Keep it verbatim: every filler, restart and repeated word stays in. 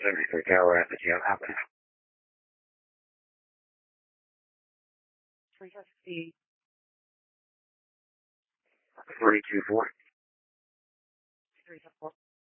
seventy-three Tower at the jail. How can I help? three fifty. three two four. three four.